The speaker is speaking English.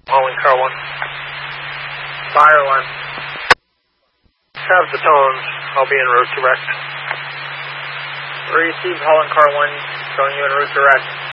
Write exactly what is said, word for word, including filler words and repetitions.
Holland Car one. Fire one. Have the tones. I'll be en route direct. Receive Holland Car one, showing you en route direct.